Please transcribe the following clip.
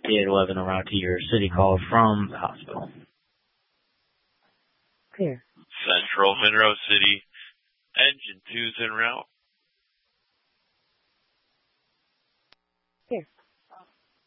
5811 en route to your city call from the hospital. Clear. Central Monroe City, engine 2's en route. Clear.